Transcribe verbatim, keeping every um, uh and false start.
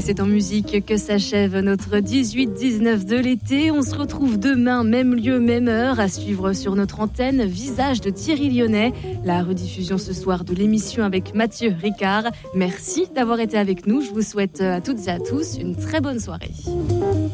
C'est en musique que s'achève notre dix-huit dix-neuf de l'été. On se retrouve demain, même lieu, même heure, à suivre sur notre antenne Visage de Thierry Lyonnais. La rediffusion ce soir de l'émission avec Mathieu Ricard. Merci d'avoir été avec nous. Je vous souhaite à toutes et à tous une très bonne soirée.